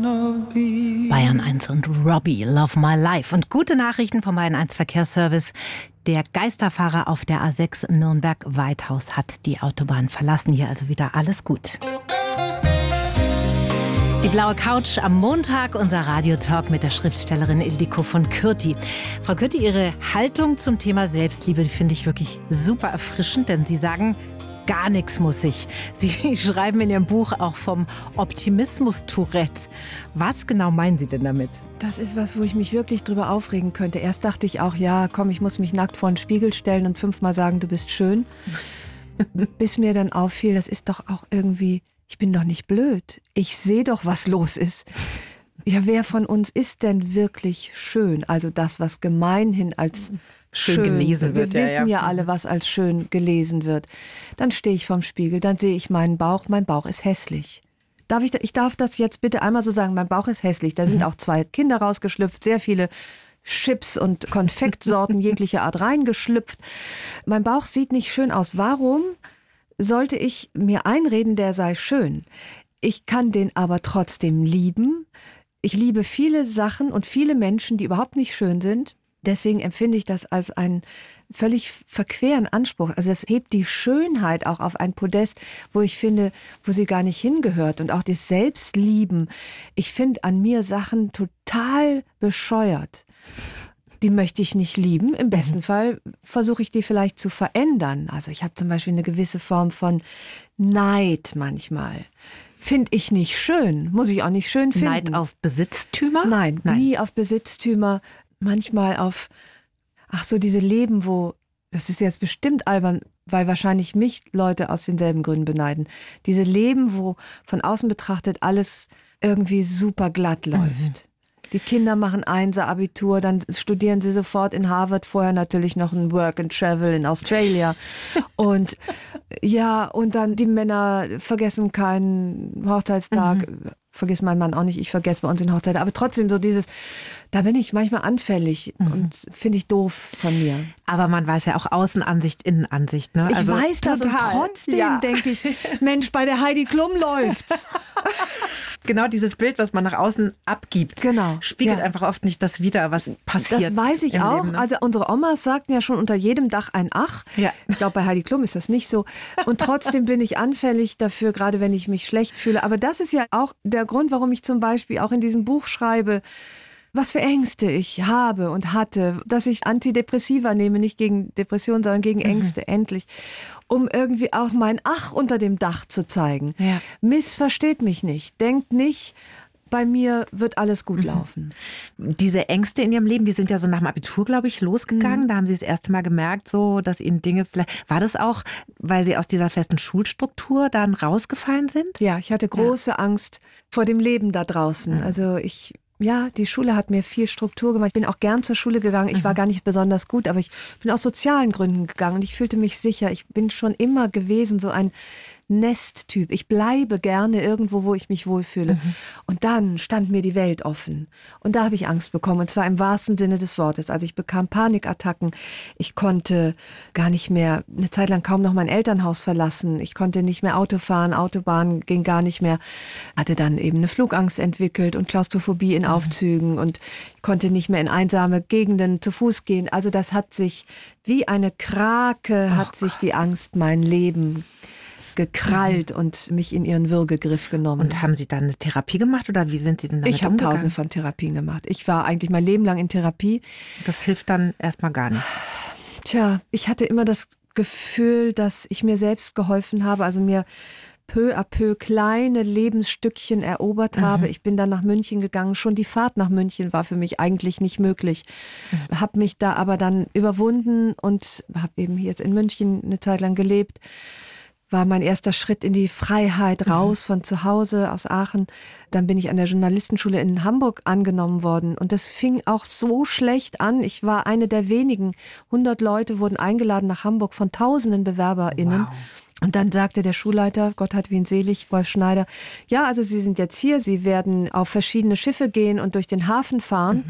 Bayern 1 und Robbie, Love My Life. Und gute Nachrichten vom Bayern 1 Verkehrsservice. Der Geisterfahrer auf der A6 Nürnberg-Weithaus hat die Autobahn verlassen. Hier also wieder alles gut. Die blaue Couch am Montag, unser Radiotalk mit der Schriftstellerin Ildiko von Kürti. Frau Kürti, Ihre Haltung zum Thema Selbstliebe finde ich wirklich super erfrischend, denn Sie sagen, gar nichts muss ich. Sie schreiben in Ihrem Buch auch vom Optimismus-Tourette. Was genau meinen Sie denn damit? Das ist was, wo ich mich wirklich drüber aufregen könnte. Erst dachte ich auch, ja, komm, ich muss mich nackt vor den Spiegel stellen und 5-mal sagen, du bist schön. Bis mir dann auffiel, das ist doch auch irgendwie, ich bin doch nicht blöd. Ich sehe doch, was los ist. Ja, wer von uns ist denn wirklich schön? Also das, was gemeinhin als schön gelesen wird. Wir wissen ja alle, was als schön gelesen wird. Dann stehe ich vorm Spiegel, dann sehe ich meinen Bauch. Mein Bauch ist hässlich. Ich darf das jetzt bitte einmal so sagen, mein Bauch ist hässlich. Da sind auch 2 Kinder rausgeschlüpft, sehr viele Chips und Konfektsorten jeglicher Art reingeschlüpft. Mein Bauch sieht nicht schön aus. Warum sollte ich mir einreden, der sei schön? Ich kann den aber trotzdem lieben. Ich liebe viele Sachen und viele Menschen, die überhaupt nicht schön sind. Deswegen empfinde ich das als einen völlig verqueren Anspruch. Also es hebt die Schönheit auch auf ein Podest, wo ich finde, wo sie gar nicht hingehört. Und auch das Selbstlieben. Ich finde an mir Sachen total bescheuert. Die möchte ich nicht lieben. Im besten Fall versuche ich die vielleicht zu verändern. Also ich habe zum Beispiel eine gewisse Form von Neid manchmal. Finde ich nicht schön. Muss ich auch nicht schön finden. Neid auf Besitztümer? Nein, nie auf Besitztümer. Manchmal auf, so diese Leben, wo, das ist jetzt bestimmt albern, weil wahrscheinlich mich Leute aus denselben Gründen beneiden. Diese Leben, wo von außen betrachtet alles irgendwie super glatt läuft. Die Kinder machen Einser-Abitur, dann studieren sie sofort in Harvard, vorher natürlich noch ein Work and Travel in Australia. Und ja, und dann die Männer vergessen keinen Hochzeitstag. Vergisst mein Mann auch nicht, ich vergesse bei uns den Hochzeitstag. Aber trotzdem so dieses, da bin ich manchmal anfällig und finde ich doof von mir. Aber man weiß ja auch Außenansicht, Innenansicht. Ne? Ich weiß das und trotzdem denke ich, Mensch, bei der Heidi Klum läuft's. Genau dieses Bild, was man nach außen abgibt, spiegelt einfach oft nicht das wider, was passiert. Das weiß ich auch. Leben, ne? Also unsere Omas sagten ja schon, unter jedem Dach ein Ach. Ja. Ich glaube, bei Heidi Klum ist das nicht so. Und trotzdem bin ich anfällig dafür, gerade wenn ich mich schlecht fühle. Aber das ist ja auch der Grund, warum ich zum Beispiel auch in diesem Buch schreibe, was für Ängste ich habe und hatte, dass ich Antidepressiva nehme, nicht gegen Depressionen, sondern gegen Ängste, endlich, um irgendwie auch mein Ach unter dem Dach zu zeigen. Ja. Missversteht mich nicht, denkt nicht, bei mir wird alles gut laufen. Diese Ängste in Ihrem Leben, die sind ja so nach dem Abitur, glaube ich, losgegangen. Da haben Sie das erste Mal gemerkt, so, dass Ihnen Dinge vielleicht... War das auch, weil Sie aus dieser festen Schulstruktur dann rausgefallen sind? Ja, ich hatte große Angst vor dem Leben da draußen. Also die Schule hat mir viel Struktur gemacht. Ich bin auch gern zur Schule gegangen. Ich war gar nicht besonders gut, aber ich bin aus sozialen Gründen gegangen und ich fühlte mich sicher. Ich bin schon immer gewesen, so ein Nesttyp. Ich bleibe gerne irgendwo, wo ich mich wohlfühle. Und dann stand mir die Welt offen. Und da habe ich Angst bekommen. Und zwar im wahrsten Sinne des Wortes. Also ich bekam Panikattacken. Ich konnte gar nicht mehr, eine Zeit lang kaum noch mein Elternhaus verlassen. Ich konnte nicht mehr Auto fahren. Autobahn ging gar nicht mehr. Hatte dann eben eine Flugangst entwickelt und Klaustrophobie in Aufzügen. Und ich konnte nicht mehr in einsame Gegenden zu Fuß gehen. Also das hat sich wie eine Krake, hat sich die Angst mein Leben gekrallt und mich in ihren Würgegriff genommen. Und haben Sie dann eine Therapie gemacht oder wie sind Sie denn damit umgegangen? Ich habe tausende von Therapien gemacht. Ich war eigentlich mein Leben lang in Therapie. Das hilft dann erstmal gar nicht. Tja, ich hatte immer das Gefühl, dass ich mir selbst geholfen habe, also mir peu à peu kleine Lebensstückchen erobert habe. Ich bin dann nach München gegangen. Schon die Fahrt nach München war für mich eigentlich nicht möglich. Habe mich da aber dann überwunden und habe eben hier jetzt in München eine Zeit lang gelebt. War mein erster Schritt in die Freiheit, raus von zu Hause aus Aachen. Dann bin ich an der Journalistenschule in Hamburg angenommen worden. Und das fing auch so schlecht an. Ich war eine der wenigen. 100 Leute wurden eingeladen nach Hamburg von tausenden BewerberInnen. Wow. Und dann sagte der Schulleiter, Gott hat ihn selig, Wolf Schneider, ja, also Sie sind jetzt hier, Sie werden auf verschiedene Schiffe gehen und durch den Hafen fahren.